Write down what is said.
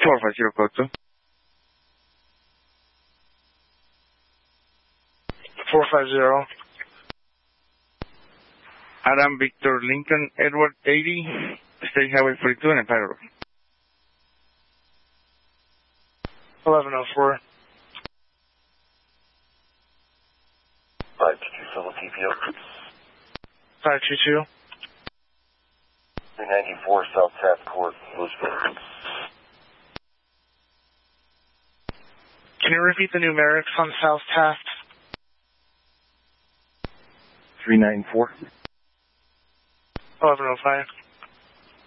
450 code 2. 450. Adam Victor Lincoln Edward 80, State Highway 42 in Empire Road. 1104. 522 Civil TPO. 522. 394 South Taft Court, Louisville. Can you repeat the numerics on South Taft? 394. 1105.